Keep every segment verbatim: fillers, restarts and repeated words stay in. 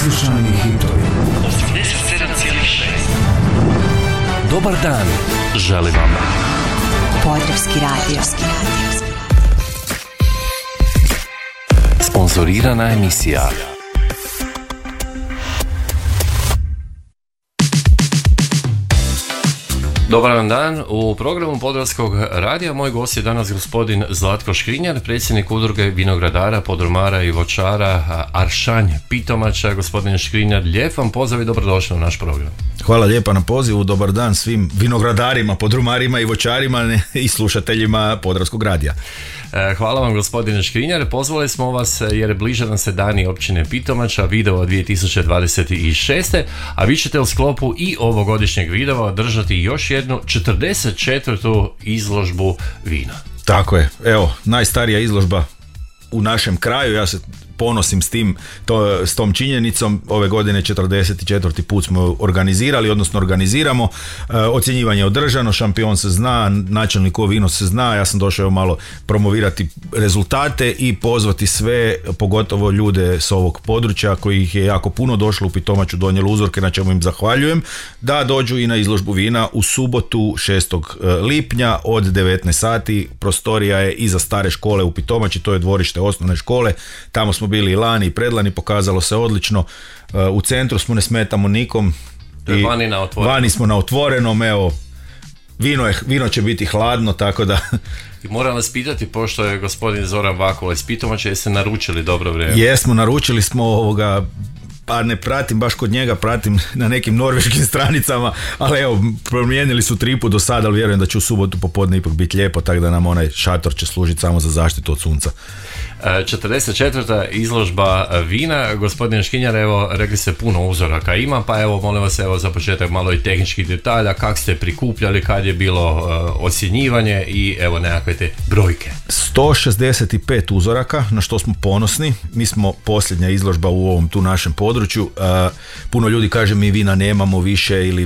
Neslušani hitovi. osamdeset sedam zarez šest. Dobar dan, želim vam. Podravski radio. Sponzorirana emisija. Dobar vam dan. U programu Podravskog radija moj gost je danas gospodin Zlatko Škrinjar, predsjednik udruge vinogradara, podrumara i voćara Aršanj Pitomača. Gospodin Škrinjar, lijep vam pozdrav i dobrodošli u naš program. Hvala lijepa na pozivu, dobar dan svim vinogradarima, podrumarima i voćarima i slušateljima Podravskog radija. Hvala vam gospodine Škrinjar, pozvali smo vas jer bliže nam se dani općine Pitomača, Vidova dvije tisuće dvadeset šeste. a vi ćete u sklopu i ovogodišnjeg Vidova održati još jednu četrdeset četvrtu izložbu vina. Tako je, evo, najstarija izložba u našem kraju, ja se ponosim s tim, to, s tom činjenicom. Ove godine četrdeset četvrti put smo organizirali, odnosno organiziramo. E, ocjenjivanje je održano, šampion se zna, načelnikovo vino se zna. Ja sam došao malo promovirati rezultate i pozvati sve, pogotovo ljude s ovog područja kojih je jako puno došlo u Pitomaču, donijelo uzorke, na čemu im zahvaljujem, da dođu i na izložbu vina u subotu šestog lipnja od devetnaest sati. Prostorija je iza stare škole u Pitomači, to je dvorište osnovne škole. Tamo smo bili i lani i predlani, pokazalo se odlično. U centru smo, ne smetamo nikom. I vani na otvorenom. Vani smo na otvorenom, evo, vino, je, vino će biti hladno, tako da... I moram vas pitati, pošto je gospodin Zoran Vakula iz Pitomača, jeste naručili dobro vrijeme? Jesmo, naručili smo ovoga... pa ne pratim baš kod njega, pratim na nekim norveškim stranicama, ali evo, promijenili su tripu do sada, ali vjerujem da će u subotu popodne ipak biti lijepo, tako da nam onaj šator će služiti samo za zaštitu od sunca. četrdeset četvrta izložba vina, gospodin Škrinjar, evo, rekli ste puno uzoraka ima, pa evo, molim vas, evo, za početak malo i tehničkih detalja, kako ste prikupljali, kad je bilo uh, ocjenjivanje i evo nekakve te brojke. sto šezdeset pet uzoraka, na što smo ponosni. Mi smo posljednja izložba u ovom tu našem području. Uh, puno ljudi kaže mi vina nemamo više ili uh,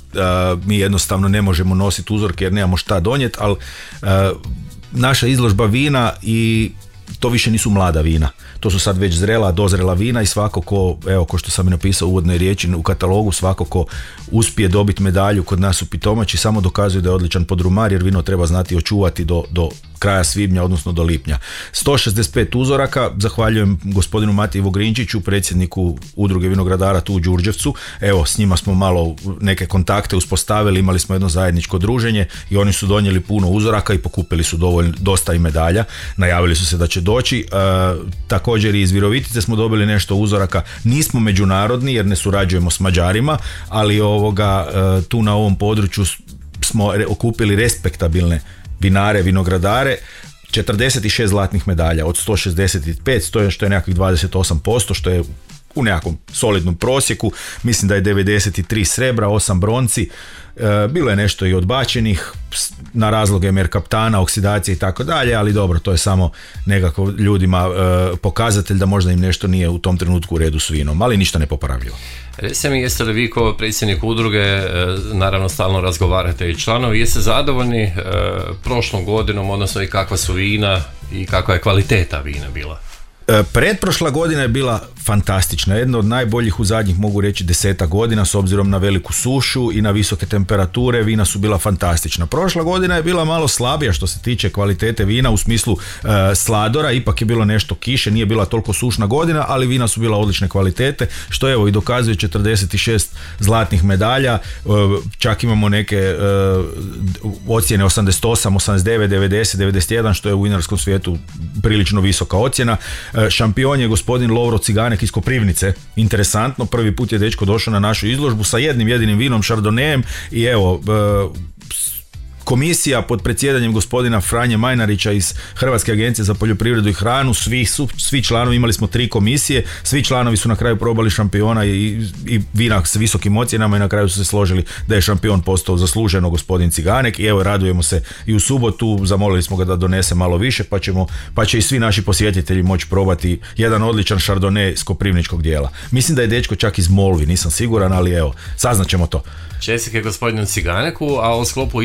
mi jednostavno ne možemo nositi uzorke jer nemamo šta donijeti, ali uh, naša izložba vina i to više nisu mlada vina. To su sad već zrela, dozrela vina i svako ko, evo, ko što sam i napisao u uvodnoj riječi u katalogu, svako ko uspije dobiti medalju kod nas u Pitomači samo dokazuje da je odličan podrumar, jer vino treba znati očuvati do, do kraja svibnja, odnosno do lipnja. sto šezdeset pet uzoraka, zahvaljujem gospodinu Matiji Vogrinčiću, predsjedniku udruge vinogradara tu u Đurđevcu. Evo, s njima smo malo neke kontakte uspostavili, imali smo jedno zajedničko druženje i oni su donijeli puno uzoraka i pokupili su dovoljno, dosta i medalja. Najavili su se da će doći. E, također i iz Virovitice smo dobili nešto uzoraka. Nismo međunarodni jer ne surađujemo s Mađarima, ali ovoga, e, tu na ovom području smo re, okupili respektabilne vinare, vinogradare. četrdeset šest zlatnih medalja od sto šezdeset pet, što je nekakvih dvadeset osam posto, što je u nekakvom solidnom prosjeku. Mislim da je devedeset tri srebra, osam bronci. E, bilo je nešto i odbačenih na razloge merkaptana, oksidacije i tako dalje, ali dobro, to je samo nekako ljudima e, pokazatelj da možda im nešto nije u tom trenutku u redu s vinom, ali ništa nepopravljivo. Recite mi, jeste li vi kao predsjednik udruge, e, naravno stalno razgovarate i članovi, jeste zadovoljni e, prošlom godinom, odnosno i kakva su vina i kakva je kvaliteta vina bila? Pretprošla godina je bila fantastična, jedna od najboljih u zadnjih, mogu reći, deseta godina, s obzirom na veliku sušu i na visoke temperature. Vina su bila fantastična. Prošla godina je bila malo slabija što se tiče kvalitete vina u smislu e, sladora, ipak je bilo nešto kiše, nije bila toliko sušna godina, ali vina su bila odlične kvalitete, što evo i dokazuje četrdeset šest zlatnih medalja. E, čak imamo neke e, ocjene osamdeset osam, osamdeset devet, devedeset, devedeset jedan, što je u vinarskom svijetu prilično visoka ocjena. Šampion je gospodin Lovro Ciganek iz Koprivnice. Interesantno, prvi put je dečko došao na našu izložbu sa jednim jedinim vinom Chardonnayeem i evo, komisija pod predsjedanjem gospodina Franje Majnarića iz Hrvatske agencije za poljoprivredu i hranu, svi, su, svi članovi, imali smo tri komisije, svi članovi su na kraju probali šampiona i, i vina s visokim ocjenama i na kraju su se složili da je šampion postao zasluženo gospodin Ciganek i evo, radujemo se i u subotu, zamolili smo ga da donese malo više, pa, ćemo, pa će i svi naši posjetitelji moći probati jedan odličan Chardonnay s koprivničkog dijela. Mislim da je dečko čak iz Molvi, nisam siguran, ali evo, saznaćemo to. Čestitke gospodinu Ciganeku, a u sklopu izložbe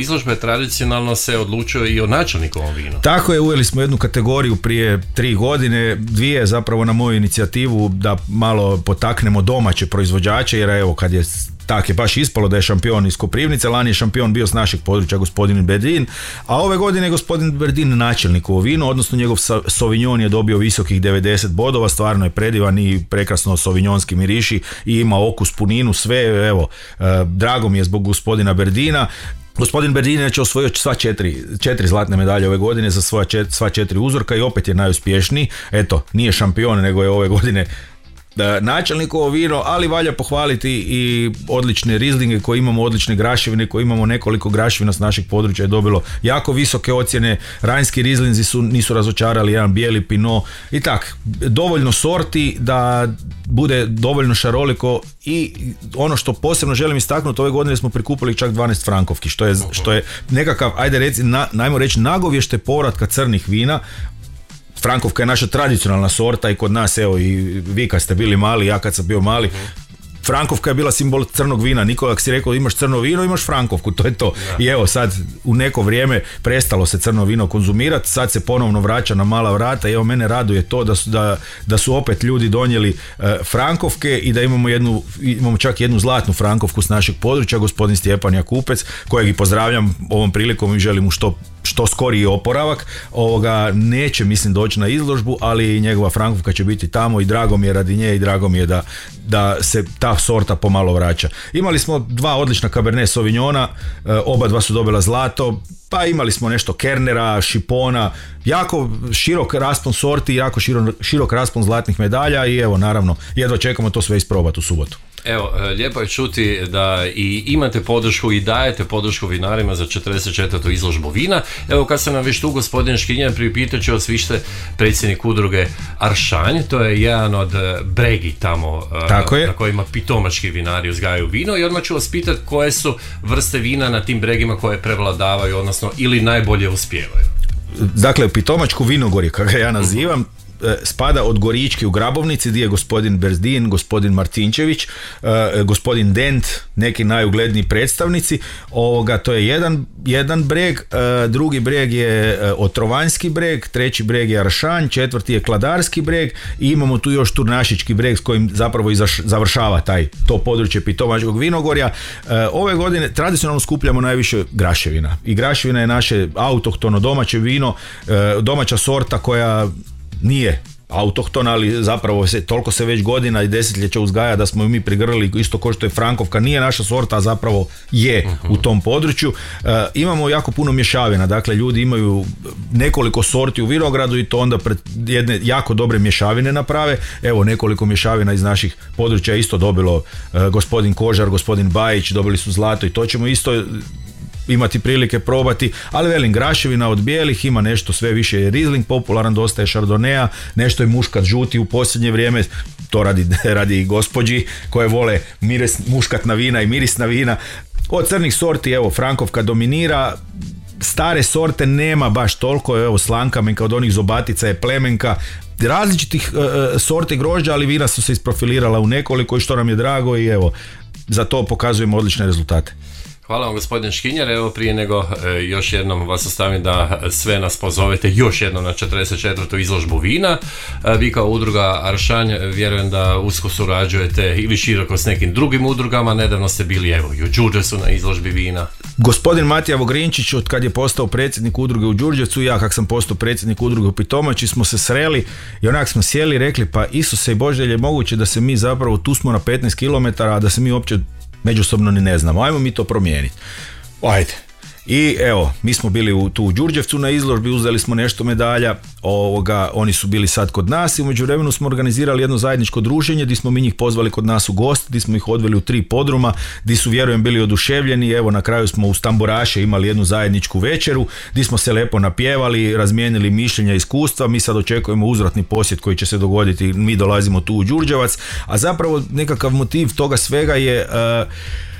tradicionalno se odlučuje i o načelnikovom vinu. Tako je, uveli smo jednu kategoriju prije tri godine, dvije zapravo na moju inicijativu da malo potaknemo domaće proizvođače, jer evo kad je tak je baš ispalo da je šampion iz Koprivnice, lani je šampion bio s našeg područja gospodin Berdin, a ove godine je gospodin Berdin načelnikovo vino, odnosno njegov Sauvignon je dobio visokih devedeset bodova, stvarno je predivan i prekrasno sauvignon miriši i ima okus, puninu, sve, evo, drago mi je zbog gospodina Berdina. Gospodin Berdin je osvojio sva četiri, četiri zlatne medalje ove godine za svoja čet, sva četiri uzorka i opet je najuspješniji. Eto, nije šampion, nego je ove godine načelnikovo vino, ali valja pohvaliti i odlične rizlinge koje imamo, odlične graševine koje imamo, nekoliko graševina s našeg područja je dobilo jako visoke ocjene, rajnski rizlinzi su, nisu razočarali, jedan bijeli pinot i tak, dovoljno sorti da bude dovoljno šaroliko i ono što posebno želim istaknuti, ove godine smo prikupili čak dvanaest frankovki, što je, što je nekakav, ajde reci, na, najmo reći nagovješte povratka crnih vina. Frankovka je naša tradicionalna sorta i kod nas, evo i vi kad ste bili mali, ja kad sam bio mali, Frankovka je bila simbol crnog vina. Nikola si rekao imaš crno vino, imaš Frankovku, to je to. Da. I evo sad u neko vrijeme prestalo se crno vino konzumirati, sad se ponovno vraća na mala vrata i evo mene raduje to da su, da, da su opet ljudi donijeli uh, Frankovke i da imamo jednu, imamo čak jednu zlatnu Frankovku s našeg područja, gospodin Stjepan Jakupec, kojeg i pozdravljam ovom prilikom i želim mu što što skoriji oporavak. Ovoga neće mislim doći na izložbu, ali njegova Frankovka će biti tamo i drago mi je radi nje i drago mi je da, da se ta sorta pomalo vraća. Imali smo dva odlična Cabernet Sauvignona, oba dva su dobila zlato, pa imali smo nešto Kernera, Šipona, jako širok raspon sorti, jako širok, širok raspon zlatnih medalja i evo naravno jedva čekamo to sve isprobati u subotu. Evo, lijepo je čuti da i imate podršku i dajete podršku vinarima za četrdeset četvrtu izložbu vina. Evo, kad sam nam već tu gospodin Škinjan, pripitat ću vas, vi ste predsjednik udruge Aršanj, to je jedan od bregi tamo na kojima pitomački vinari uzgajaju vino i odmah ću vas pitati koje su vrste vina na tim bregima koje prevladavaju, odnosno ili najbolje uspijevaju. Dakle, pitomačko vinogorje, kako ga ja nazivam, spada od Gorički u Grabovnici gdje je gospodin Berdin, gospodin Martinčević, eh, gospodin Dent, neki najugledniji predstavnici. Ovoga, to je jedan, jedan breg, eh, drugi breg je eh, Otrovanjski breg, treći breg je Aršanj, četvrti je Kladarski breg i imamo tu još Turnašički breg s kojim zapravo i završava taj, to područje pitomačkog vinogorja. Eh, ove godine tradicionalno skupljamo najviše graševina i graševina je naše autohtono domaće vino, eh, domaća sorta koja nije autohtona, ali zapravo se, toliko se već godina i desetljeća uzgaja da smo ju mi prigrlili, isto kao što je Frankovka, nije naša sorta, a zapravo je uh-huh. u tom području. E, imamo jako puno mješavina, dakle ljudi imaju nekoliko sorti u vinogradu i to onda pred jedne jako dobre mješavine naprave. Evo nekoliko mješavina iz naših područja isto dobilo e, gospodin Kožar, gospodin Bajić, dobili su zlato i to ćemo isto imati prilike probati, ali velim, graševina od bijelih ima nešto, sve više je Riesling popularan, dosta je Chardonnaya, nešto je muškat žuti u posljednje vrijeme, to radi, radi i gospođi koje vole miris, muškatna vina i mirisna vina. Od crnih sorti, evo, Frankovka dominira, stare sorte nema baš toliko, evo, Slankamen od onih Zobatica je Plemenka, različitih uh, sorti grožđa, ali vina su se isprofilirala u nekoliko i što nam je drago i evo, za to pokazujemo odlične rezultate. Hvala vam gospodin Škinjar, evo prije nego e, još jednom vas ostavim da sve nas pozovete još jednom na četrdeset četvrtu izložbu vina. E, vi kao udruga Aršanj vjerujem da usko surađujete ili široko s nekim drugim udrugama, nedavno ste bili evo i u Đurđevcu na izložbi vina. Gospodin Matija Vogrinčić od kad je postao predsjednik udruge u Đurđevcu, ja kak sam postao predsjednik udruge u Pitomači, smo se sreli i onak smo sjeli i rekli pa Isuse i Bože, je moguće da se mi zapravo tu smo na petnaest kilometara, a da se mi uopće međusobno ni ne znamo, ajmo mi to promijeniti. Ajde. I evo, mi smo bili u, tu u Đurđevcu na izložbi, uzeli smo nešto medalja, ovoga, oni su bili sad kod nas i u međuvremenu smo organizirali jedno zajedničko druženje gdje smo mi njih pozvali kod nas u gost, gdje smo ih odveli u tri podruma, gdje su vjerujem bili oduševljeni, evo na kraju smo u Stamburaše imali jednu zajedničku večeru, gdje smo se lepo napjevali, razmijenili mišljenja i iskustva, mi sad očekujemo uzvratni posjet koji će se dogoditi, mi dolazimo tu u Đurđevac, a zapravo nekakav motiv toga svega je... Uh,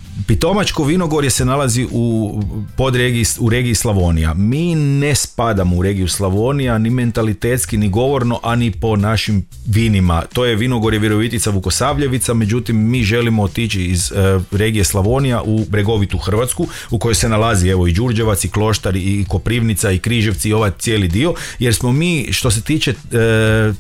Pitomačko vinogorje se nalazi u podregiji, u regiji Slavonija. Mi ne spadamo u regiju Slavonija ni mentalitetski, ni govorno, a ni po našim vinima. To je vinogorje Virovitica, Vukosavljevica, međutim mi želimo otići iz uh, regije Slavonija u bregovitu Hrvatsku, u kojoj se nalazi evo i Đurđevac, i Kloštar, i Koprivnica, i Križevci, i ovaj cijeli dio, jer smo mi što se tiče uh,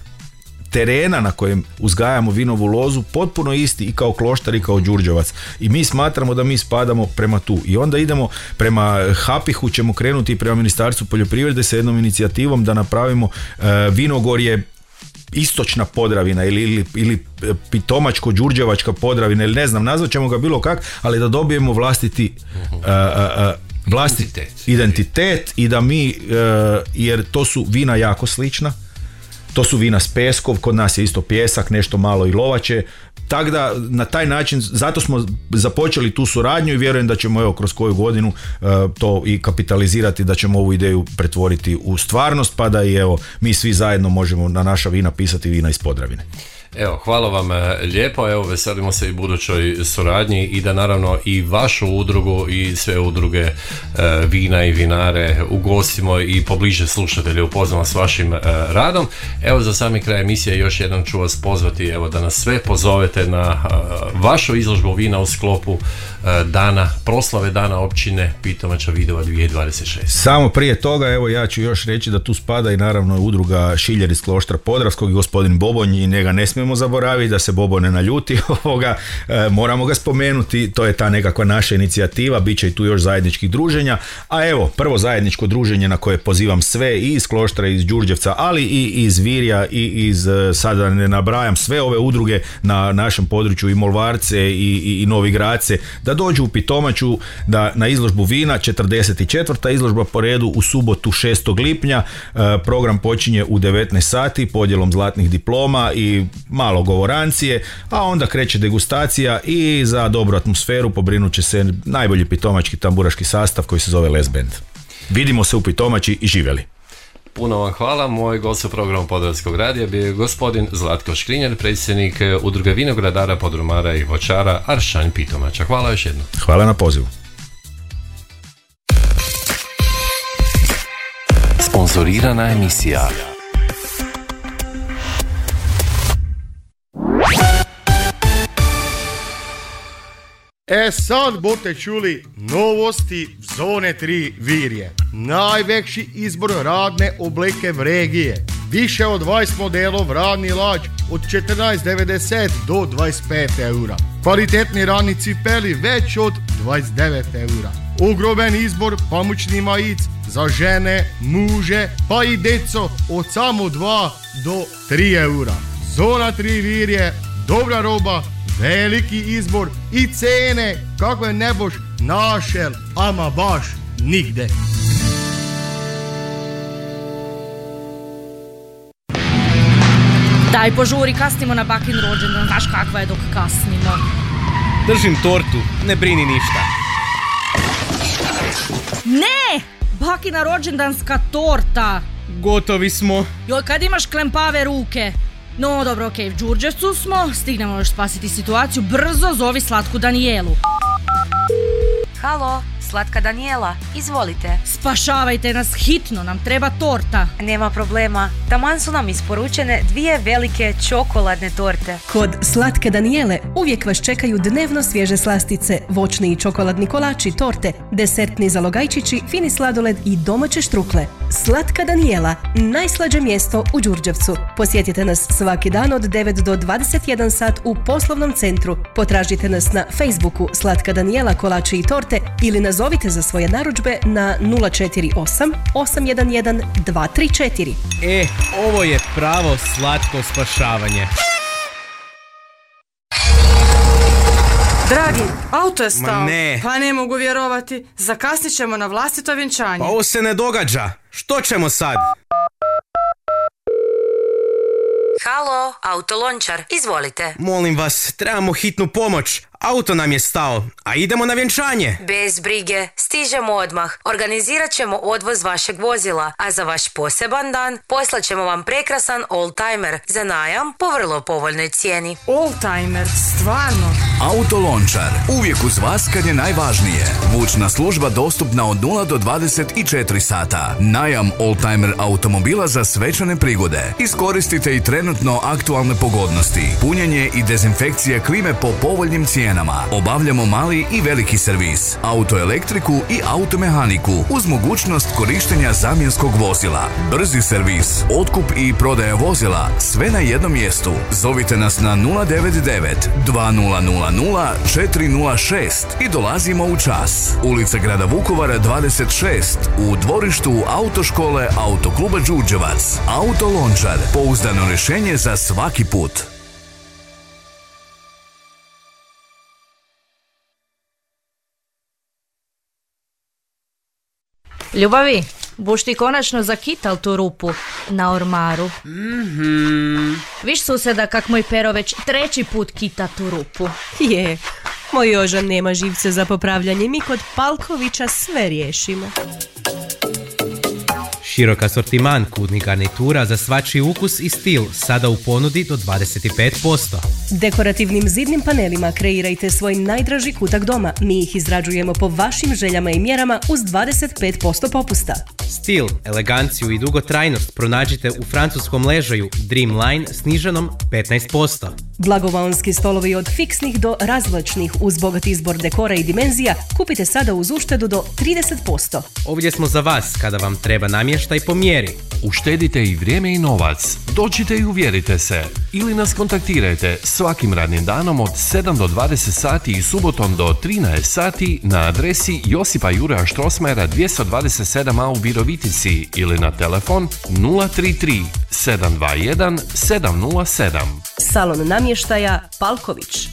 terena na kojem uzgajamo vinovu lozu potpuno isti i kao Kloštar i kao Đurđevac, i mi smatramo da mi spadamo prema tu, i onda idemo prema Hapihu, ćemo krenuti prema Ministarstvu poljoprivrede sa jednom inicijativom da napravimo uh, vinogorje Istočna Podravina ili, ili, ili Pitomačko-Đurđevačka Podravina, ili ne znam, nazvat ćemo ga bilo kak, ali da dobijemo vlastiti uh, uh, uh, vlastiti identitet. identitet i da mi, uh, jer to su vina jako slična. To su vina s Peskov, kod nas je isto pijesak, nešto malo i lovače, tako da na taj način, zato smo započeli tu suradnju i vjerujem da ćemo evo kroz koju godinu uh, to i kapitalizirati, da ćemo ovu ideju pretvoriti u stvarnost, pa da i evo mi svi zajedno možemo na naša vina pisati vina iz Podravine. Evo, hvala vam lijepo, evo veselimo se i budućoj suradnji i da naravno i vašu udrugu i sve udruge e, vina i vinare ugostimo i pobliže slušatelje upoznamo s vašim e, radom. Evo za sami kraj emisije još jednom ću vas pozvati evo da nas sve pozovete na e, vašu izložbu vina u sklopu e, dana, proslave dana općine Pitomača Vidova dvije tisuće dvadeset šeste. Samo prije toga evo ja ću još reći da tu spada i naravno udruga Šiljer iz Kloštra Podravskog i gospodin Bobonj, i njega ne smijemo zaboraviti, da se Bobo ne naljuti, ovoga, e, moramo ga spomenuti, to je ta nekakva naša inicijativa, bit će i tu još zajedničkih druženja, a evo prvo zajedničko druženje na koje pozivam sve i iz Kloštra, i iz Đurđevca, ali i iz Virja, i iz, sada ne nabrajam, sve ove udruge na našem području, i Molvarce, i, i, i Novi Gradce, da dođu u Pitomaču, da na izložbu vina, četrdeset četvrta izložba po redu u subotu šestog lipnja, e, program počinje u devetnaest sati podjelom zlatnih diploma i malo govorancije, a onda kreće degustacija i za dobru atmosferu pobrinut će se najbolji pitomački tamburaški sastav koji se zove Les Band. Vidimo se u Pitomači i živjeli. Puno vam hvala. Moj gost u programu Podravskog radija bio je gospodin Zlatko Škrinjar, predsjednik Udruge vinogradara, podrumara i voćara Aršanj Pitomača. Hvala još jednom. Hvala na pozivu. Sponzorirana emisija. E sad bote čuli novosti Zone tri Virje. Najveći izbor radne obleke v regije. Više od dvadeset modelov radni lač od četrnaest devedeset do dvadeset pet eura. Kvalitetni radni cipeli već od dvadeset devet eura. Ogromen izbor pamučni majic za žene, muže pa i deco od samo dva do tri eura. Zona tri Virje, dobra roba, veliki izbor i cene kakve ne boš našel, ama baš nigde. Daj požuri, kasnimo na bakin rođendan, znaš kakva je dok kasnimo. Držim tortu, ne brini ništa. Ne! Bakina rođendanska torta. Gotovi smo. Joj, kad imaš klempave ruke. No, dobro, okej, okay, v Đurđevcu smo, stignemo još spasiti situaciju, brzo zovi Slatku Danijelu. Halo, Slatka Danijela, izvolite. Spašavajte nas, hitno, nam treba torta. Nema problema, taman su nam isporučene dvije velike čokoladne torte. Kod Slatke Danijele uvijek vas čekaju dnevno svježe slastice, voćni i čokoladni kolači, torte, desertni zalogajčići, fini sladoled i domaće štrukle. Slatka Danijela, najslađe mjesto u Đurđevcu. Posjetite nas svaki dan od devet do dvadeset jedan sat u poslovnom centru. Potražite nas na Facebooku Slatka Danijela kolači i torte ili nazovite za svoje narudžbe na nula četiri osam osam jedan jedan dva tri četiri. E, ovo je pravo slatko spašavanje. Dragi, auto je stao. Ma ne. Pa ne mogu vjerovati. Zakasnit ćemo na vlastito vjenčanje. Pa ovo se ne događa. Što ćemo sad? Halo, autolončar, izvolite. Molim vas, trebamo hitnu pomoć. Auto nam je stao, a idemo na vjenčanje. Bez brige, stižemo odmah. Organizirat ćemo odvoz vašeg vozila, a za vaš poseban dan poslat ćemo vam prekrasan oldtimer za najam po vrlo povoljnoj cijeni. Oldtimer, stvarno. Auto Lončar, uvijek uz vas kad je najvažnije. Vučna služba dostupna od nula do dvadeset četiri sata. Najam oldtimer automobila za svečane prigode. Iskoristite i trenutno aktualne pogodnosti. Punjenje i dezinfekcija klime po povoljnim cijenama. Obavljamo mali i veliki servis, autoelektriku i automehaniku uz mogućnost korištenja zamjenskog vozila. Brzi servis, otkup i prodaja vozila, sve na jednom mjestu. Zovite nas na nula devet devet dva nula nula nula četiri nula šest i dolazimo u čas. Ulica grada Vukovara dvadeset šest u dvorištu autoškole Autokluba Đurđevac. Auto Lončar, pouzdano rješenje za svaki put. Ljubavi, buš ti konačno zakital tu rupu na ormaru. Mm-hmm. Viš suseda kak moj pero već treći put kita tu rupu. Je, moj Jožan nema živce za popravljanje, mi kod Palkovića sve riješimo. Širok asortiman kudnih garnitura za svačiji ukus i stil, sada u ponudi do dvadeset pet posto. Dekorativnim zidnim panelima kreirajte svoj najdraži kutak doma. Mi ih izrađujemo po vašim željama i mjerama uz dvadeset pet posto popusta. Stil, eleganciju i dugotrajnost pronađite u francuskom ležaju Dreamline sniženom petnaest posto. Blagovaonski stolovi od fiksnih do razvlačnih uz bogat izbor dekora i dimenzija kupite sada uz uštedu do trideset posto. Ovdje smo za vas kada vam treba namještaj po mjeri. Uštedite i vrijeme i novac. Dođite i uvjerite se. Ili nas kontaktirajte svakim radnim danom od sedam do dvadeset sati i subotom do trinaest sati na adresi Josipa Juraja Štrosmajera dvjesto dvadeset sedam a u Virovitici ili na telefon nula tri tri sedam dva jedan sedam nula sedam. Salon namještaja Palković.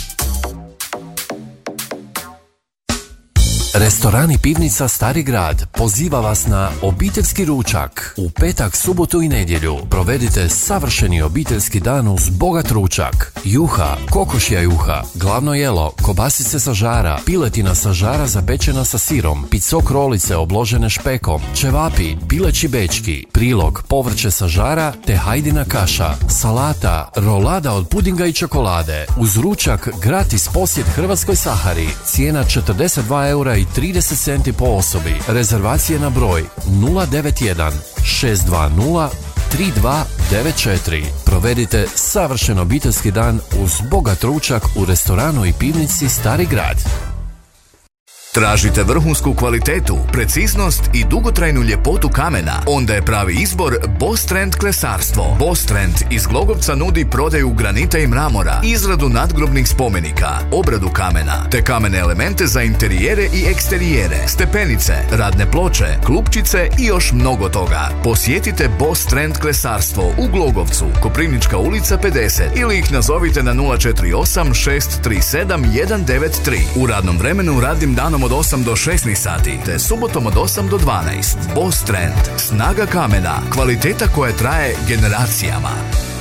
Restoran i pivnica Stari grad poziva vas na obiteljski ručak. U petak, subotu i nedjelju provedite savršeni obiteljski dan uz bogat ručak. Juha, kokošja juha, glavno jelo, kobasice sa žara, piletina sa žara zapečena sa sirom, picok rolice obložene špekom, ćevapi, pileći bečki, prilog, povrće sa žara te hajdina kaša, salata, rolada od pudinga i čokolade. Uz ručak gratis posjet Hrvatskoj Sahari. Cijena četrdeset dva eura i trideset centi po osobi. Rezervacije na broj nula devet jedan šest dva nula tri dva devet četiri. Provedite savršen obiteljski dan uz bogat ručak u restoranu i pivnici Stari grad. Tražite vrhunsku kvalitetu, preciznost i dugotrajnu ljepotu kamena? Onda je pravi izbor Bostrand klesarstvo. Bostrand iz Glogovca nudi prodaju granita i mramora, izradu nadgrobnih spomenika, obradu kamena, te kamene elemente za interijere i eksterijere, stepenice, radne ploče, klupčice i još mnogo toga. Posjetite Bostrand klesarstvo u Glogovcu, Koprivnička ulica pedeset, ili ih nazovite na nula četiri osam šest tri sedam jedan devet tri. U radnom vremenu radnim danom od osam do šesnaest sati, te subotom od osam do dvanaest. Bostrand, snaga kamena, kvaliteta koja traje generacijama.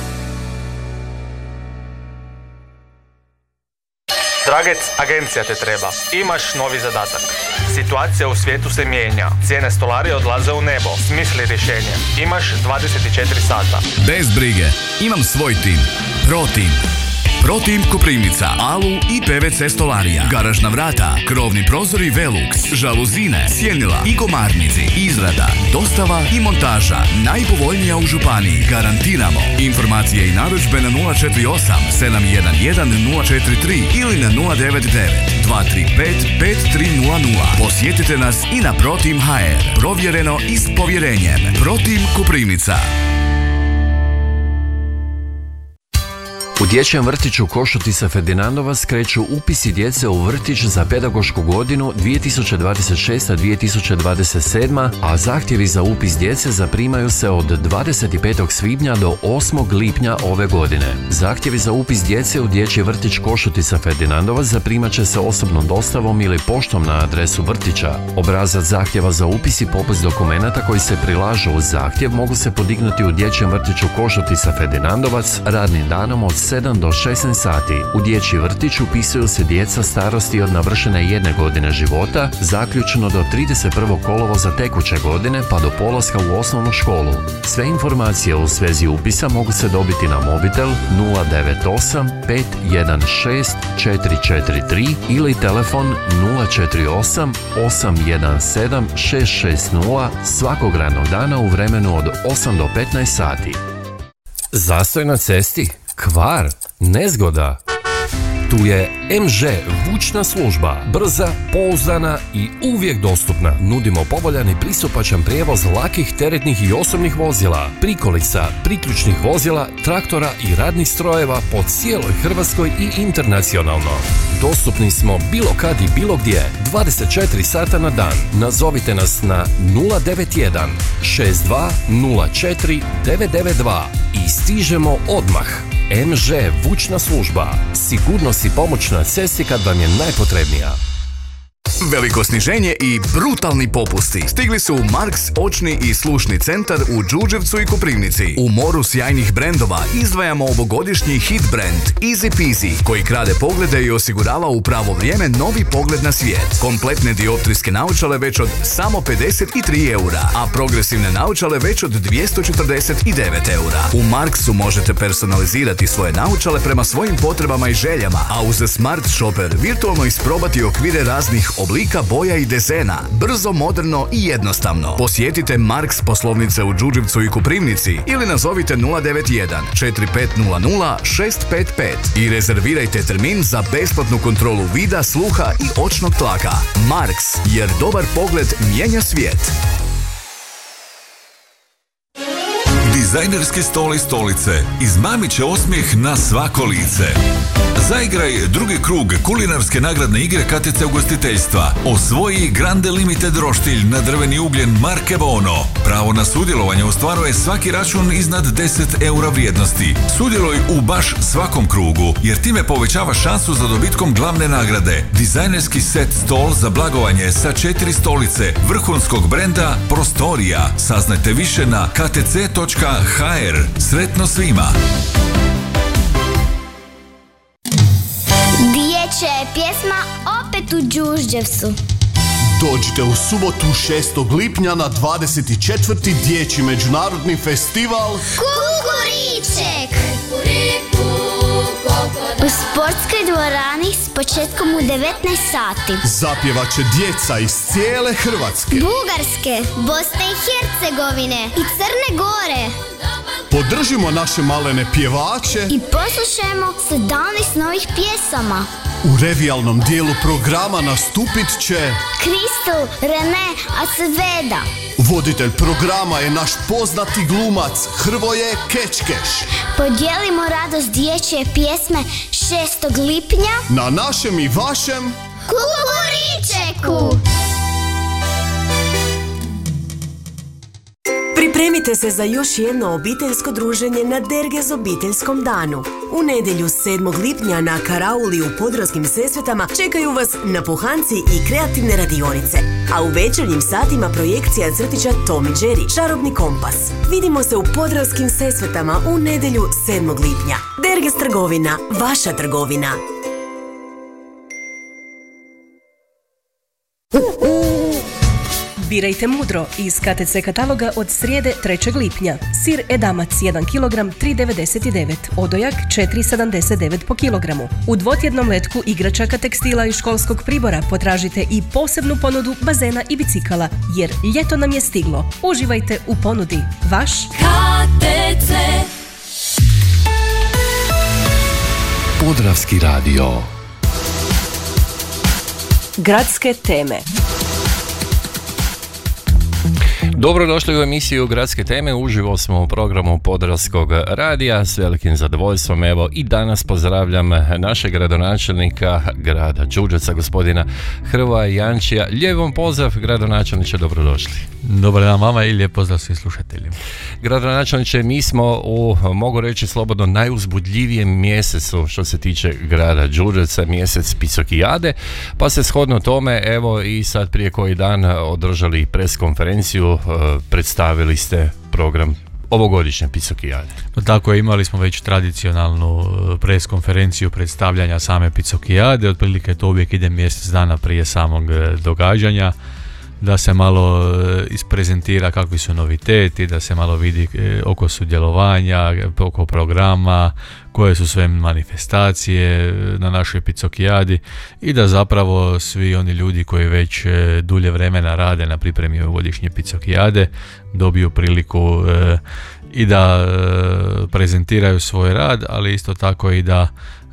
Dragec, agencija te treba. Imaš novi zadatak. Situacija u svijetu se mijenja. Cijene stolarije odlaze u nebo. Smisli rješenje. Imaš dvadeset četiri sata. Bez brige. Imam svoj tim. Pro Team. Pro Team Koprivnica, Alu i P V C stolarija, garažna vrata, krovni prozori Velux, žaluzine, sjenila i komarnici, izrada, dostava i montaža, najpovoljnija u županiji, garantiramo. Informacije i narudžbe na nula četiri osam sedam jedan jedan nula četiri tri ili na nula devet devet dva tri pet pet tri nula nula. Posjetite nas i na Pro Team H R, provjereno i s povjerenjem. Pro Team Koprivnica. U dječjem vrtiću Košutica Ferdinandovac kreću upisi djece u vrtić za pedagošku godinu dvije tisuće dvadeset šesta dvije tisuće dvadeset sedma, a zahtjevi za upis djece zaprimaju se od dvadeset petog svibnja do osmog lipnja ove godine. Zahtjevi za upis djece u dječji vrtić Košutica Ferdinandovac zaprimat će se osobnom dostavom ili poštom na adresu vrtića. Obrazac zahtjeva za upis i popis dokumenata koji se prilažu uz zahtjev mogu se podignuti u dječjem vrtiću Košutica Ferdinandovac radnim danom od sedam do šesnaest sati. U dječji vrtić upisuju se djeca starosti od navršene jedne godine života, zaključno do trideset prvog kolovoza tekuće godine pa do polaska u osnovnu školu. Sve informacije u svezi upisa mogu se dobiti na mobitel nula devet osam pet jedan šest četiri četiri tri ili telefon nula četiri osam osam jedan sedam šest šest nula svakog radnog dana u vremenu od osam do petnaest sati. Zastoj na cesti? Kvar? Nezgoda? Tu je em žé vučna služba. Brza, pouzdana i uvijek dostupna. Nudimo povoljan i pristupačan prijevoz lakih, teretnih i osobnih vozila, prikolica, priključnih vozila, traktora i radnih strojeva po cijeloj Hrvatskoj i internacionalno. Dostupni smo bilo kad i bilo gdje, dvadeset četiri sata na dan. Nazovite nas na nula devet jedan šest dva nula četiri devet devet dva i stižemo odmah. em žé vučna služba. Sigurnost i pomoć na cesti kad vam je najpotrebnija. Veliko sniženje i brutalni popusti stigli su u Marks očni i slušni centar u Đurđevcu i Koprivnici. U moru sjajnih brendova izdvajamo ovogodišnji hit brand Easy Peasy, koji krade poglede i osigurava u pravo vrijeme novi pogled na svijet. Kompletne dioptrijske naočale već od samo pedeset tri eura, a progresivne naočale već od dvjesto četrdeset devet eura. U Marksu možete personalizirati svoje naočale prema svojim potrebama i željama, a uz Smart Shopper virtualno isprobati okvire raznih oblika, boja i dezena, brzo, moderno i jednostavno. Posjetite Marks poslovnice u Đurđevcu i Koprivnici ili nazovite nula devet jedan četiri pet nula nula šest pet pet i rezervirajte termin za besplatnu kontrolu vida, sluha i očnog tlaka. Marks, jer dobar pogled mijenja svijet. Dizajnerski stol i stolice izmamit će osmijeh na svako lice. Zaigraj drugi krug kulinarske nagradne igre K T C ugostiteljstva. Osvoji Grande Limited roštilj na drveni ugljen marke Bono. Pravo na sudjelovanje ostvaruje svaki račun iznad deset eura vrijednosti. Sudjeluj u baš svakom krugu, jer time povećava šansu za dobitkom glavne nagrade. Dizajnerski set stol za blagovanje sa četiri stolice vrhunskog brenda Prostorija. Saznajte više na k t c točka h r. Sretno svima! Dječja je pjesma opet u Đurđevcu. Dođite u subotu šestog lipnja na dvadeset četvrti dječji međunarodni festival Kukuriček u sportskoj dvorani s početkom u devetnaest sati. Zapjevat će djeca iz cijele Hrvatske, Bugarske, Bosne i Hercegovine i Crne Gore. Podržimo naše malene pjevače i poslušajmo sedamnaest novih pjesama. U revijalnom dijelu programa nastupit će Kristel René Aceveda. Voditelj programa je naš poznati glumac Hrvoje Kečkeš. Podijelimo radost dječje pjesme šestog lipnja na našem i vašem Kukuričeku. Pripremite se za još jedno obiteljsko druženje na Dergez obiteljskom danu. U nedjelju sedmog lipnja na Karauli u Podravskim Sesvetama čekaju vas napuhanci i kreativne radionice. A u večernjim satima projekcija crtića Tom i Jerry, Čarobni kompas. Vidimo se u Podravskim Sesvetama u nedjelju sedmog lipnja. Dergez trgovina, vaša trgovina. Birajte mudro iz K T C kataloga od srijede trećeg lipnja. Sir Edamac jedan kilogram tri devedeset devet, odojak četiri sedamdeset devet po kilogramu. U dvotjednom letku igračaka, tekstila i školskog pribora potražite i posebnu ponudu bazena i bicikala, jer ljeto nam je stiglo. Uživajte u ponudi. Vaš K T C. Podravski radio. Gradske teme. Dobrodošli u emisiju Gradske teme. Uživo smo u programu Podravskog radija. S velikim zadovoljstvom evo i danas pozdravljam našeg gradonačelnika grada Đurđevca, gospodina Hrvoja Jančija. Lijep vam pozdrav, gradonačelniče, dobrodošli. Dobar dan vama i lijep pozdrav svim slušateljima. Gradonačelniče, mi smo u, mogu reći slobodno, najuzbudljivijem mjesecu što se tiče grada Đurđevca, mjesec Picokijade, pa se shodno tome evo i sad prije koji dan održali pres konferenciju, predstavili ste program ovogodišnje Picokijade? No, tako je, imali smo već tradicionalnu pres konferenciju predstavljanja same Picokijade, otprilike to uvijek ide mjesec dana prije samog događanja, da se malo isprezentira kakvi su noviteti, da se malo vidi oko sudjelovanja, oko programa, koje su sve manifestacije na našoj Picokijadi i da zapravo svi oni ljudi koji već dulje vremena rade na pripremi ovogodišnje Picokijade dobiju priliku e, i da e, prezentiraju svoj rad, ali isto tako i da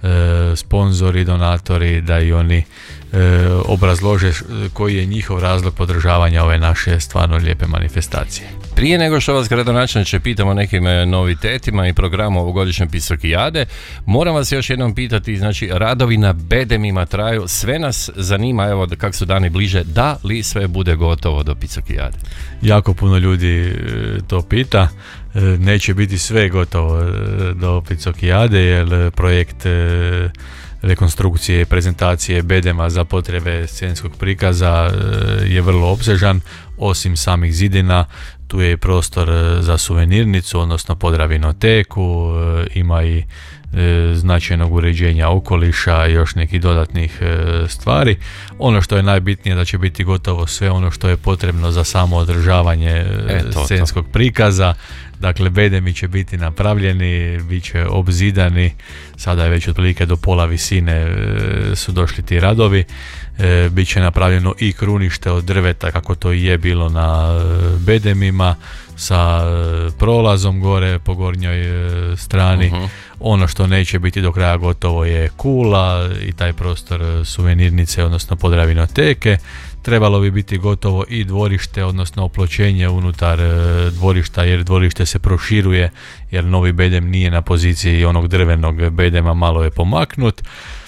e, sponzori, donatori, da i oni e, obrazlože koji je njihov razlog podržavanja ove naše stvarno lijepe manifestacije. Prije nego što vas, gradonačelniče, pitamo o nekim novitetima i programu ovogodišnje Picokijade, moram vas još jednom pitati, znači radovi na bedemima traju, sve nas zanima, evo kako su dani bliže, da li sve bude gotovo do Picokijade? Jako puno ljudi to pita, neće biti sve gotovo do Picokijade jer projekt rekonstrukcije i prezentacije bedema za potrebe scenskog prikaza je vrlo opsežan. Osim samih zidina, tu je i prostor za suvenirnicu, odnosno Podravinoteku, ima i značajnog uređenja okoliša i još nekih dodatnih stvari. Ono što je najbitnije da će biti gotovo sve ono što je potrebno za samo održavanje e, to, scenskog to. prikaza. Dakle, bedemi će biti napravljeni, bit će obzidani, sada je već otprilike do pola visine su došli ti radovi. E, bit će napravljeno i krunište od drveta kako to i je bilo na bedemima, sa prolazom gore po gornjoj strani. Uh-huh. Ono što neće biti do kraja gotovo je kula i taj prostor suvenirnice, odnosno Podravinoteke. Trebalo bi biti gotovo i dvorište, odnosno opločenje unutar dvorišta, jer dvorište se proširuje, jer novi bedem nije na poziciji onog drvenog bedema, malo je pomaknut.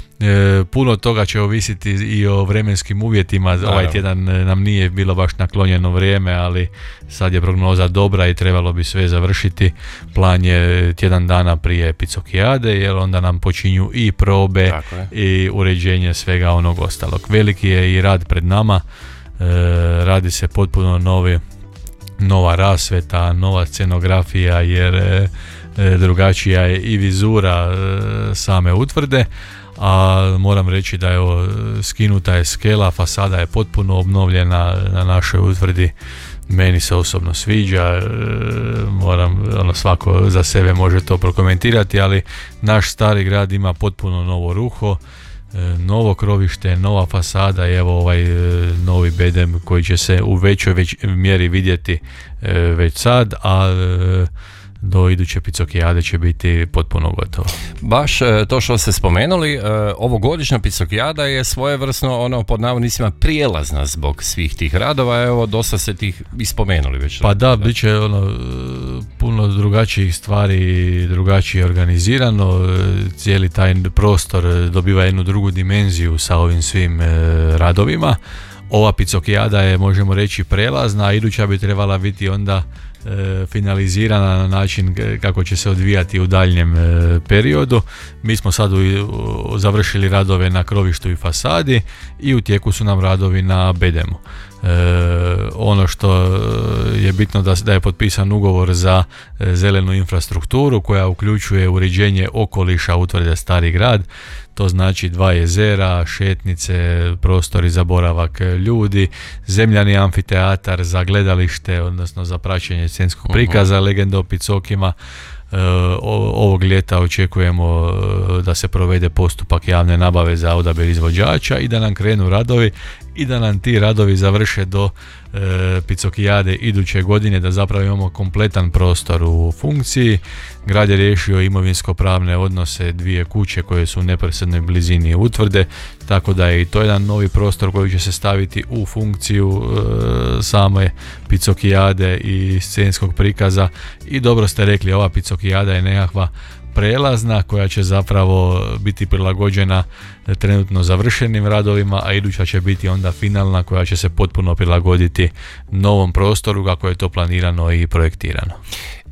E, puno toga će ovisiti i o vremenskim uvjetima. Naravno. Ovaj tjedan nam nije bilo baš naklonjeno vrijeme, ali sad je prognoza dobra i trebalo bi sve završiti. Plan je tjedan dana prije Picokijade, jer onda nam počinju i probe i uređenje svega onog ostalog. Veliki je i rad pred nama, e, radi se potpuno novi, nova rasveta, nova scenografija, jer e, drugačija je i vizura e, same utvrde. A moram reći da je evo, skinuta je skela, fasada je potpuno obnovljena na našoj utvrdi. Meni se osobno sviđa, e, moram, ono, svako za sebe može to prokomentirati, ali naš stari grad ima potpuno novo ruho, e, novo krovište, nova fasada i evo ovaj e, novi bedem koji će se u većoj već, mjeri vidjeti e, već sad, a e, do iduće Picokijade će biti potpuno gotovo. Baš to što ste spomenuli, ovogodišnja Picokijada je svojevrsno, ono, pod navodnicima, prijelazna zbog svih tih radova. Evo, dosta ste tih ispomenuli već. Pa da, bit će ono, puno drugačijih stvari, drugačije organizirano. Cijeli taj prostor dobiva jednu drugu dimenziju sa ovim svim radovima. Ova Picokijada je, možemo reći, prelazna, a iduća bi trebala biti onda finalizirana na način kako će se odvijati u daljnjem periodu. Mi smo sad završili radove na krovištu i fasadi i u tijeku su nam radovi na bedemu. E, ono što je bitno da, da je potpisan ugovor za zelenu infrastrukturu koja uključuje uređenje okoliša utvrde Stari grad. To znači dva jezera, šetnice, prostori za boravak ljudi, zemljani amfiteatar za gledalište, odnosno za praćenje scenskog prikaza, uh-huh. Legenda o Picokima. E, ovog ljeta očekujemo da se provede postupak javne nabave za odabir izvođača i da nam krenu radovi i da nam ti radovi završe do e, Picokijade iduće godine, da zapravo imamo kompletan prostor u funkciji. Grad je riješio imovinsko-pravne odnose dvije kuće koje su u neposrednoj blizini utvrde, tako da je i to jedan novi prostor koji će se staviti u funkciju e, same Picokijade i scenskog prikaza. I dobro ste rekli, ova Picokijada je nekakva prelazna koja će zapravo biti prilagođena trenutno završenim radovima, a iduća će biti onda finalna koja će se potpuno prilagoditi novom prostoru kako je to planirano i projektirano.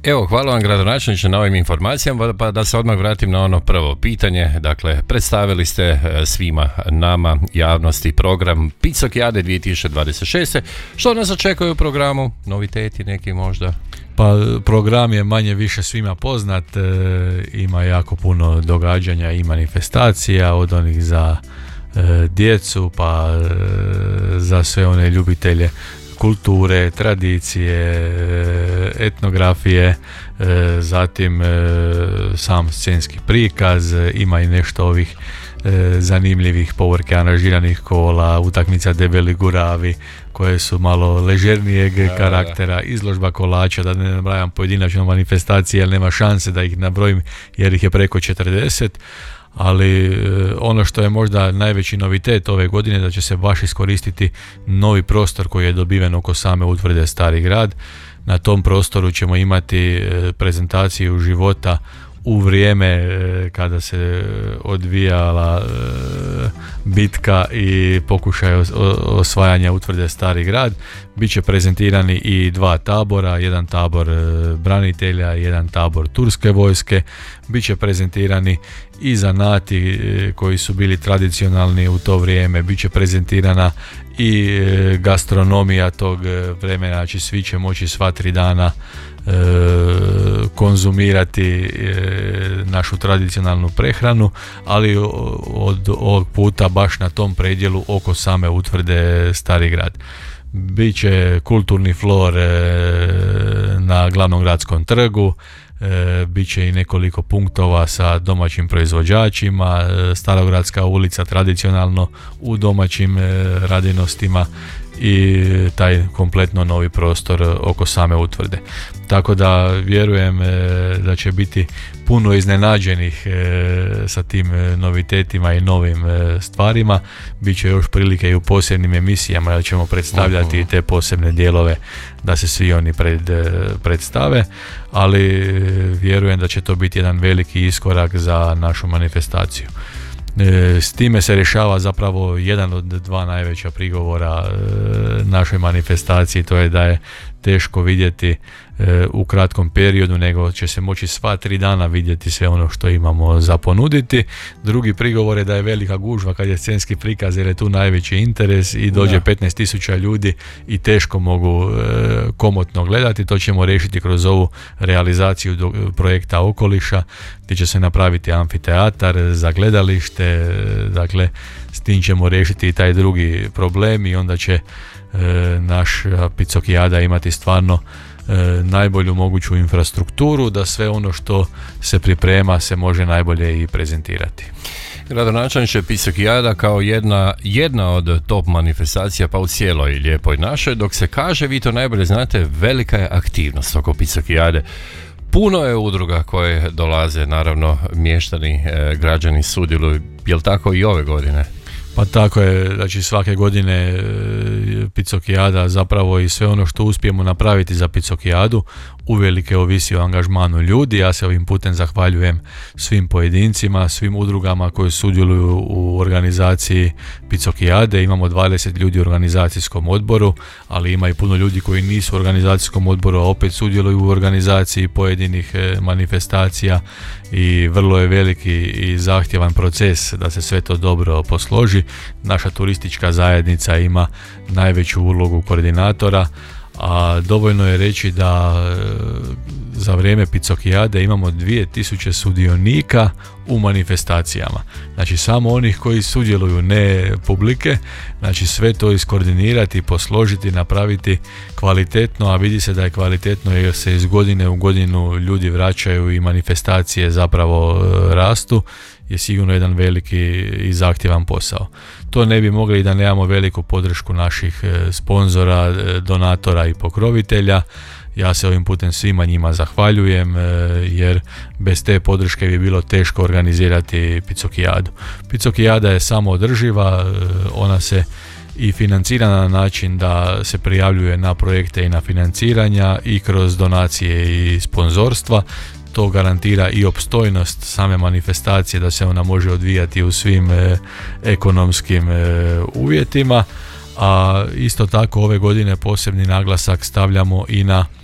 Evo, hvala vam gradonačelniče na ovim informacijama, pa da se odmah vratim na ono prvo pitanje. Dakle, predstavili ste svima nama, javnosti, program Pizzocchiade dvije tisuće dvadeset šeste. Što nas očekuje u programu? Noviteti neki možda? Pa program je manje više svima poznat, e, ima jako puno događanja i manifestacija, od onih za e, djecu pa e, za sve one ljubitelje kulture, tradicije, etnografije, zatim sam scenski prikaz, ima i nešto ovih zanimljivih povorke aranžiranih kola, utakmica debeli guravi koje su malo ležernijeg karaktera, izložba kolača, da ne nabrajam pojedinačno manifestacije jer nema šanse da ih nabrojim jer ih je preko četrdeset. Ali ono što je možda najveći novitet ove godine da će se baš iskoristiti novi prostor koji je dobiven oko same utvrde Stari grad. Na tom prostoru ćemo imati prezentaciju života u vrijeme kada se odvijala bitka i pokušaj osvajanja utvrde Stari grad. Biće prezentirani i dva tabora, jedan tabor branitelja, jedan tabor turske vojske. Biće prezentirani i zanati koji su bili tradicionalni u to vrijeme. Biće prezentirana i gastronomija tog vremena, znači svi će moći sva tri dana e, konzumirati e, našu tradicionalnu prehranu, ali od ovog puta baš na tom predjelu oko same utvrde Stari grad. Biće kulturni flor e, na glavnom gradskom trgu, e, biće i nekoliko punktova sa domaćim proizvođačima, e, Starogradska ulica tradicionalno u domaćim e, radinostima i taj kompletno novi prostor oko same utvrde. Tako da vjerujem e, da će biti puno iznenađenih e, sa tim e, novitetima i novim e, stvarima. Biće još prilike i u posebnim emisijama jer ćemo predstavljati uh-huh. te posebne dijelove da se svi oni pred, e, predstave, ali e, vjerujem da će to biti jedan veliki iskorak za našu manifestaciju. S time se rješava zapravo jedan od dva najveća prigovora našoj manifestaciji, to je da je teško vidjeti u kratkom periodu, nego će se moći sva tri dana vidjeti sve ono što imamo za ponuditi. Drugi prigovor je da je velika gužva kad je scenski prikaz jer je tu najveći interes i dođe petnaest tisuća ljudi i teško mogu komotno gledati. To ćemo riješiti kroz ovu realizaciju do, projekta Okoliša gdje će se napraviti amfiteatar za gledalište, dakle s tim ćemo riješiti i taj drugi problem i onda će e, naš Pizzocchiada imati stvarno e, najbolju moguću infrastrukturu da sve ono što se priprema se može najbolje i prezentirati. Gradonačelniče, Pizzocchiada kao jedna, jedna od top manifestacija pa u cijeloj lijepoj našoj, dok se kaže, vi to najbolje znate, velika je aktivnost oko Pizzocchiade. Puno je udruga koje dolaze, naravno mještani, e, građani sudjeluju, jel tako i ove godine? Pa tako je, znači svake godine Pizzocchiada zapravo i sve ono što uspijemo napraviti za Pizzocchiadu uvelike ovisi o angažmanu ljudi. Ja se ovim putem zahvaljujem svim pojedincima, svim udrugama koji sudjeluju u organizaciji Pizzocchiade. Imamo dvadeset ljudi u organizacijskom odboru, ali ima i puno ljudi koji nisu u organizacijskom odboru, a opet sudjeluju u organizaciji pojedinih manifestacija i vrlo je veliki i zahtjevan proces da se sve to dobro posloži. Naša turistička zajednica ima najveću ulogu koordinatora, a dovoljno je reći da za vrijeme Pizzocchiade imamo dvije tisuće sudionika u manifestacijama. Znači samo onih koji sudjeluju, ne publike, znači sve to iskoordinirati, posložiti, napraviti kvalitetno, a vidi se da je kvalitetno jer se iz godine u godinu ljudi vraćaju i manifestacije zapravo rastu, je sigurno jedan veliki i zahtjevan posao. To ne bi mogli i da nemamo veliku podršku naših sponzora, donatora i pokrovitelja. Ja se ovim putem svima njima zahvaljujem jer bez te podrške bi bilo teško organizirati Pizzocchiadu. Pizzocchiada je samo održiva, ona se i financira na način da se prijavljuje na projekte i na financiranja i kroz donacije i sponzorstva. To garantira i opstojnost same manifestacije, da se ona može odvijati u svim e, ekonomskim e, uvjetima, a isto tako ove godine posebni naglasak stavljamo i na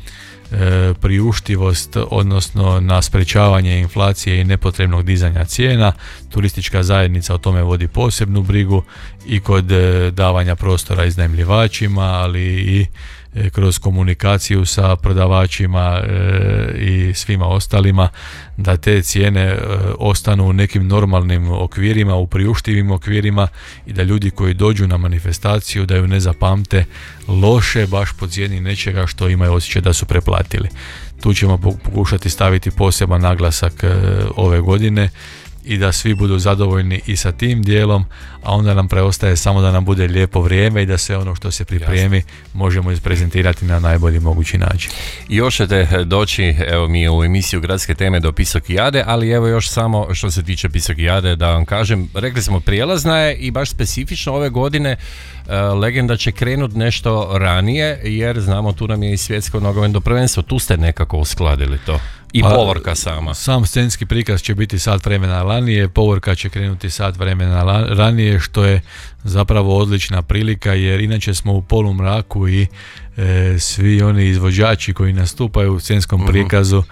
e, priuštivost, odnosno na sprečavanje inflacije i nepotrebnog dizanja cijena. Turistička zajednica o tome vodi posebnu brigu i kod e, davanja prostora iznajmljivačima, ali i e, kroz komunikaciju sa prodavačima e, i svima ostalima, da te cijene e, ostanu u nekim normalnim okvirima, u priuštivim okvirima, i da ljudi koji dođu na manifestaciju da ju ne zapamte loše baš po cijeni nečega što imaju osjećaj da su preplatili. Tu ćemo pokušati staviti poseban naglasak e, ove godine i da svi budu zadovoljni i sa tim dijelom, a onda nam preostaje samo da nam bude lijepo vrijeme i da sve ono što se pripremi Jasne. možemo isprezentirati na najbolji mogući način. I još ćete doći, evo mi u emisiju Gradske teme do Pisokijade, ali evo još samo što se tiče Pisokijade da vam kažem, rekli smo prijelazna je i baš specifično ove godine. Legenda će krenut nešto ranije, jer znamo tu nam je i svjetsko nogometno prvenstvo, tu ste nekako uskladili to. I povorka sama. Sam scenski prikaz će biti sat vremena ranije, povorka će krenuti sat vremena ranije, što je zapravo odlična prilika, jer inače smo u polumraku i e, svi oni izvođači koji nastupaju u scenskom prikazu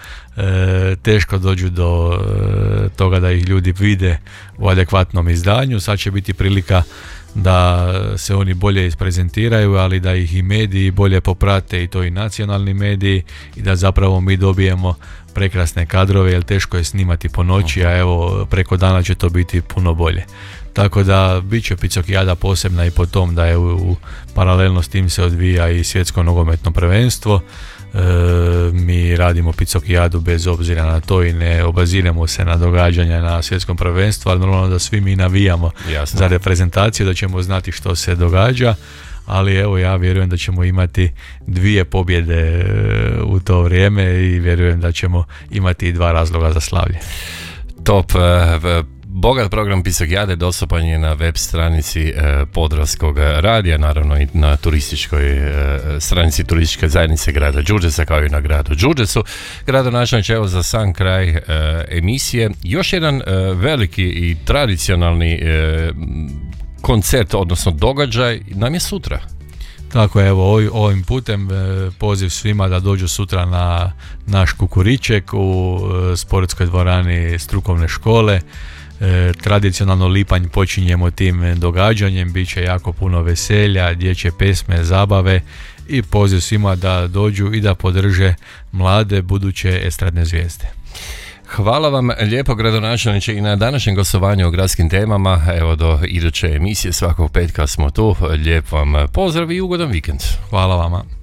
e, teško dođu do e, toga da ih ljudi vide u adekvatnom izdanju. Sad će biti prilika da se oni bolje isprezentiraju, ali da ih i mediji bolje poprate, i to i nacionalni mediji, i da zapravo mi dobijemo prekrasne kadrove, jer teško je snimati po noći, a evo preko dana će to biti puno bolje. Tako da bit će Pisokijada posebna i po tom da je u, u paralelno s tim se odvija i svjetsko nogometno prvenstvo. E, mi radimo Pisokijadu bez obzira na to i ne obaziramo se na događanja na svjetskom prvenstvu, ali normalno da svi mi navijamo Jasno. za reprezentaciju, da ćemo znati što se događa, ali evo ja vjerujem da ćemo imati dvije pobjede u to vrijeme i vjerujem da ćemo imati i dva razloga za slavlje. Top. Bogat program Pisokijade dostupan je na web stranici eh, Podravskog radija, naravno i na turističkoj eh, stranici turističke zajednice grada Đurđevca, kao i na gradu Đurđevcu. Gradonačelniče, evo za sam kraj eh, emisije, još jedan eh, veliki i tradicionalni eh, koncert, odnosno događaj nam je sutra. Tako je, evo ovim putem eh, poziv svima da dođu sutra na naš kukuriček u eh, sportskoj dvorani strukovne škole. E, tradicionalno lipanj počinjemo tim događanjem, bit će jako puno veselja, dječje pesme, zabave, i poziv svima da dođu i da podrže mlade buduće estradne zvijezde. Hvala vam lijepo, gradonačelniče, i na današnjem gostovanju o gradskim temama. Evo do iduće emisije svakog petka smo tu. Lijep vam pozdrav i ugodan vikend. Hvala vama.